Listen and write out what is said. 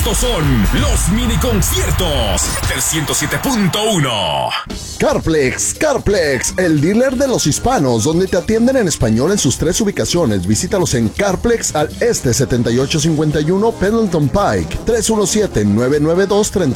Estos son los mini conciertos del 107.1. Carplex, el dealer de los hispanos, donde te atienden en español en sus 3 ubicaciones. Visítalos en Carplex al este 7851 Pendleton Pike, 317-992-30.